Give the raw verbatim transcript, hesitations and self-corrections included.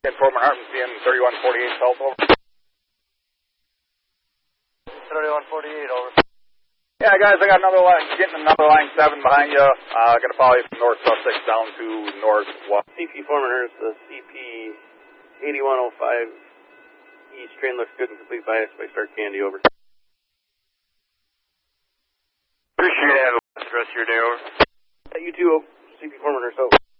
Foreman Hartman, C N thirty-one forty-eight, South, over. thirty-one forty-eight, over. Yeah, guys, I got another line, getting another line seven behind you. Uh, going to follow you from North Sussex down to North West. C P Foreman Hearst, the C P eighty-one oh five East train looks good and complete bias by Start Candy, over. Appreciate it. Have a blessed rest of your day, over. You too, C P Foreman Hearst, over.